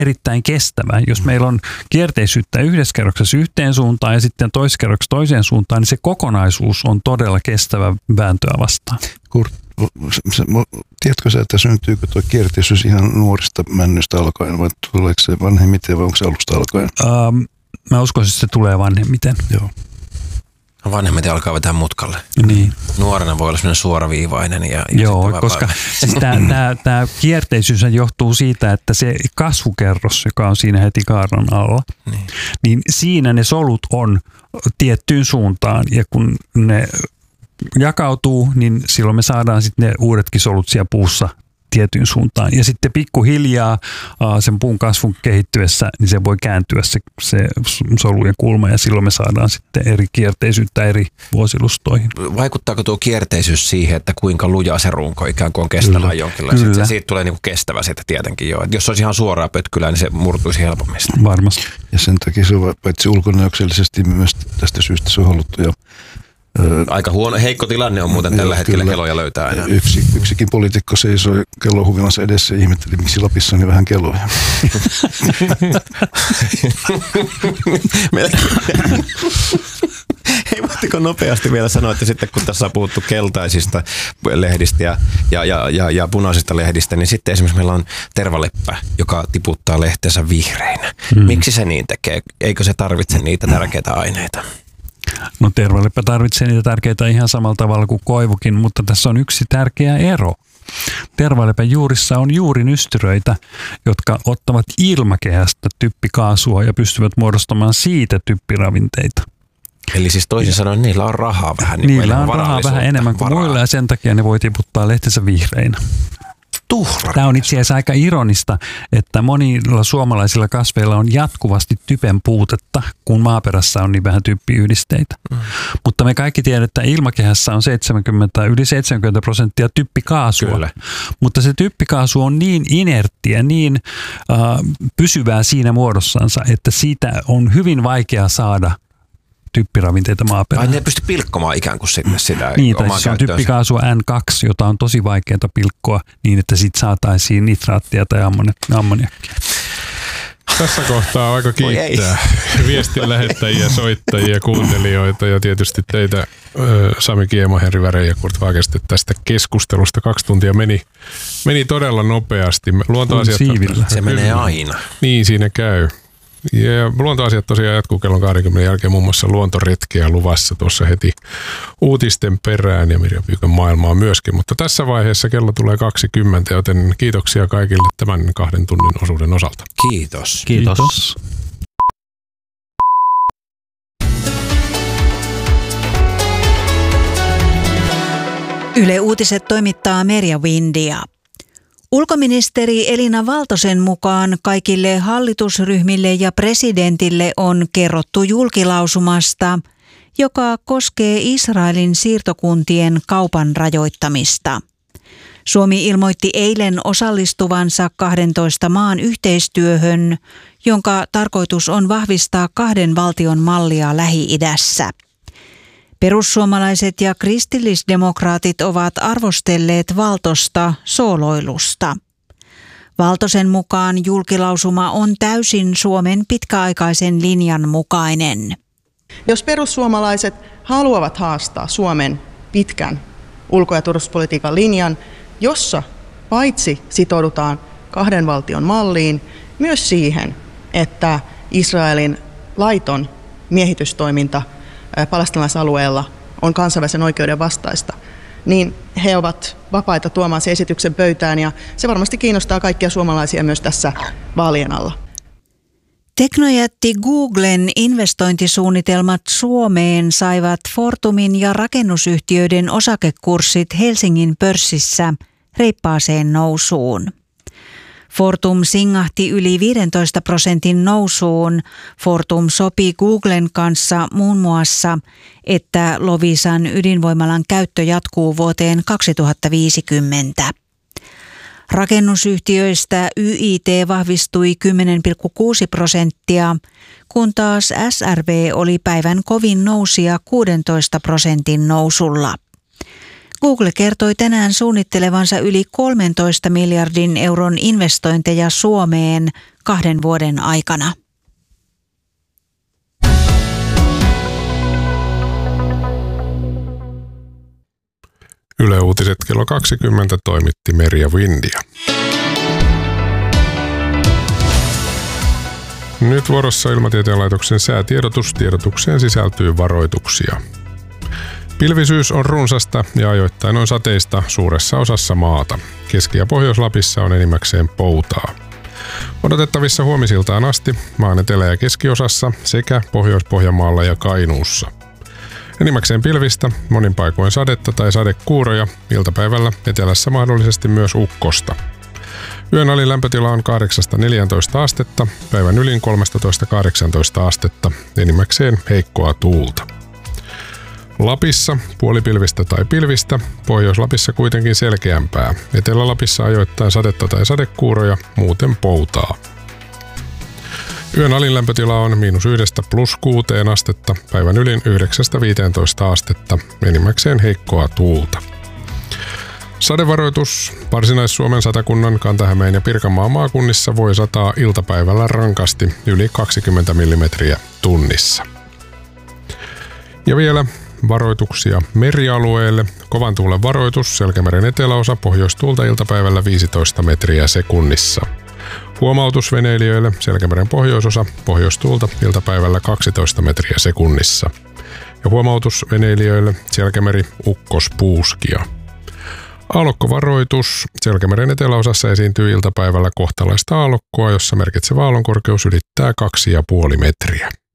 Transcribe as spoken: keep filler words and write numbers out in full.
erittäin kestävä. Jos meillä on kierteisyyttä yhdessä kerroksessa yhteen suuntaan ja sitten toisessa kerroksessa toiseen suuntaan, niin se kokonaisuus on todella kestävä vääntöä vastaan. Kurt, tiedätkö sä, että syntyykö tuo kierteisyys ihan nuorista männystä alkaen vai tuleeko se vanhemmiten vai onko se alusta alkaen? Ähm, mä uskoisin, että se tulee vanhemmiten. Joo. Vanhemmiten alkaa vetää mutkalle. Niin. Nuorena voi olla sellainen suoraviivainen. Ja, ja Joo, koska siis tämä kierteisyys johtuu siitä, että se kasvukerros, joka on siinä heti kaarnan alla, niin. niin siinä ne solut on tiettyyn suuntaan ja kun ne jakautuu, niin silloin me saadaan sitten ne uudetkin solut siellä puussa tiettyyn suuntaan. Ja sitten pikkuhiljaa sen puun kasvun kehittyessä, niin se voi kääntyä se, se solujen kulma ja silloin me saadaan sitten eri kierteisyyttä eri vuosilustoihin. Vaikuttaako tuo kierteisyys siihen, että kuinka lujaa se runko ikään kuin on kestävä jonkinlainen? Sitten siitä tulee niinku kestävä sitten tietenkin jo. Et jos se olisi ihan suoraa pötkylää, niin se murtuisi helpommin. Varmasti. Ja sen takia se on paitsi ulkonäöksellisesti myös tästä syystä se on haluttu jo. Aika huono, heikko tilanne on muuten tällä hetkellä kelloja löytää aina. Yksi, yksikin poliitikko seisoi kellohuvilansa edessä ja ihmetteli, miksi Lapissa on niin vähän kelloja. Hei, voitteko nopeasti vielä sanoa, että sitten kun tässä on puhuttu keltaisista lehdistä ja, ja, ja, ja, ja punaisista lehdistä, niin sitten esimerkiksi meillä on tervaleppä, joka tiputtaa lehteensä vihreinä. Hmm. Miksi se niin tekee? Eikö se tarvitse niitä tärkeitä aineita? No tervaleppä tarvitsee niitä tärkeitä ihan samalla tavalla kuin koivukin, mutta tässä on yksi tärkeä ero. Tervalepän juurissa on juurinystyröitä, jotka ottavat ilmakehästä typpikaasua ja pystyvät muodostamaan siitä typpiravinteita. Eli siis toisin sanoen niillä on rahaa vähän. Niin niillä on rahaa vähän enemmän kuin varaa. Muilla ja sen takia ne voi tiputtaa lehtensä vihreinä. Tuhra. Tämä on itse asiassa aika ironista, että monilla suomalaisilla kasveilla on jatkuvasti typen puutetta, kun maaperässä on niin vähän typpiyhdisteitä. Mm. Mutta me kaikki tiedämme, että ilmakehässä on seitsemänkymmentä, yli seitsemänkymmentä prosenttia typpikaasua. Kyllä. Mutta se typpikaasu on niin inerttiä, niin äh, pysyvää siinä muodossansa, että siitä on hyvin vaikea saada typpiravinteita maaperään. Ai ne pystyy pilkkomaan ikään kuin sinne sitä niin, omaa se on typpikaasua N kaksi, jota on tosi vaikeaa pilkkoa niin, että siitä saataisiin nitraattia tai ammoniakkia. Tässä kohtaa on aika kiittää viestin lähettäjiä, soittajia, kuuntelijoita ja tietysti teitä Sami Kiemo, Henri Väre ja Kurt Fagerstedt tästä keskustelusta. Kaksi tuntia meni, meni todella nopeasti. Luontoasiat, se menee aina. Niin siinä käy. Ja luontoasiat tosiaan jatkuu kellon kaksikymmentä jälkeen muun muassa luontoretkiä luvassa tuossa heti uutisten perään ja Mirja Pyykön maailmaa myöskin. Mutta tässä vaiheessa kello tulee kaksikymmentä, joten kiitoksia kaikille tämän kahden tunnin osuuden osalta. Kiitos. Kiitos. Kiitos. Yle Uutiset toimittaa Merja Windia. Ulkoministeri Elina Valtosen mukaan kaikille hallitusryhmille ja presidentille on kerrottu julkilausumasta, joka koskee Israelin siirtokuntien kaupan rajoittamista. Suomi ilmoitti eilen osallistuvansa kahdentoista maan yhteistyöhön, jonka tarkoitus on vahvistaa kahden valtion mallia Lähi-idässä. Perussuomalaiset ja kristillisdemokraatit ovat arvostelleet Valtosta sooloilusta. Valtosen mukaan julkilausuma on täysin Suomen pitkäaikaisen linjan mukainen. Jos perussuomalaiset haluavat haastaa Suomen pitkän ulko- ja turvallisuuspolitiikan linjan, jossa paitsi sitoudutaan kahden valtion malliin, myös siihen, että Israelin laiton miehitystoiminta palestiinalaisalueella on kansainvälisen oikeuden vastaista, niin he ovat vapaita tuomaan se esityksen pöytään ja se varmasti kiinnostaa kaikkia suomalaisia myös tässä vaalien alla. Teknojätti Googlen investointisuunnitelmat Suomeen saivat Fortumin ja rakennusyhtiöiden osakekurssit Helsingin pörssissä reippaaseen nousuun. Fortum singahti yli viisitoista prosentin nousuun. Fortum sopi Googlen kanssa muun muassa, että Loviisan ydinvoimalan käyttö jatkuu vuoteen kaksituhattaviisikymmentä. Rakennusyhtiöistä Y I T vahvistui kymmenen pilkku kuusi prosenttia, kun taas S R V oli päivän kovin nousija kuusitoista prosentin nousulla. Google kertoi tänään suunnittelevansa yli kolmentoista miljardin euron investointeja Suomeen kahden vuoden aikana. Yle Uutiset kello kaksikymmentä toimitti Merja Windia. Nyt vuorossa Ilmatieteen laitoksen säätiedotus. Tiedotukseen sisältyy varoituksia. Pilvisyys on runsasta ja ajoittain on sateista suuressa osassa maata. Keski- ja Pohjois-Lapissa on enimmäkseen poutaa. Odotettavissa huomisiltaan asti maan etelä- ja keskiosassa sekä Pohjois-Pohjanmaalla ja Kainuussa. Enimmäkseen pilvistä, monin paikoin sadetta tai sadekuuroja, iltapäivällä etelässä mahdollisesti myös ukkosta. Yön alin lämpötila on kahdeksasta neljääntoista astetta, päivän ylin kolmetoista kahdeksantoista astetta, enimmäkseen heikkoa tuulta. Lapissa puolipilvistä tai pilvistä, Pohjois-Lapissa kuitenkin selkeämpää. Etelä-Lapissa ajoittain sadetta tai sadekuuroja, muuten poutaa. Yön alin lämpötila on miinus yhdestä plus kuuteen astetta, päivän ylin yhdeksästä viiteentoista astetta, enimmäkseen heikkoa tuulta. Sadevaroitus. Varsinais-Suomen, Satakunnan, Kanta-Hämeen ja Pirkanmaan maakunnissa voi sataa iltapäivällä rankasti yli kaksikymmentä millimetriä tunnissa. Ja vielä varoituksia merialueelle. Kovan tuulen varoitus, Selkämeren eteläosa, pohjoistuulta iltapäivällä viisitoista metriä sekunnissa. Huomautus veneilijöille, Selkämeren pohjoisosa, pohjoistuulta iltapäivällä kaksitoista metriä sekunnissa. Ja huomautus veneilijöille, Selkämeri, ukkospuuskia. Aallokkovaroitus, Selkämeren eteläosassa esiintyy iltapäivällä kohtalaista aallokkoa, jossa merkitsevä aallonkorkeus ylittää kaksi pilkku viisi metriä.